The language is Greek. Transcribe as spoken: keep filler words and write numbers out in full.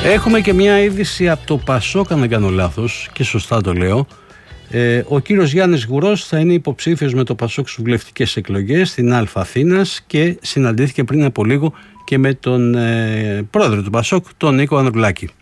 Έχουμε και μια είδηση από το Πασόκ, αν δεν κάνω λάθος και σωστά το λέω. Ε, ο κύριος Γιάννης Γουρός θα είναι υποψήφιος με το Πασόκ στις βουλευτικές εκλογές στην Α Αθήνας και συναντήθηκε πριν από λίγο και με τον ε, πρόεδρο του Πασόκ, τον Νίκο Ανδρουλάκη.